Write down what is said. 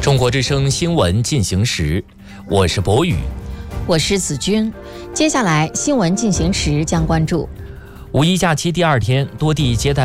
中国之声新闻进行时，我是博宇， 我是子君。接下来新闻进行时将关注： 五一假期第二天，多地接待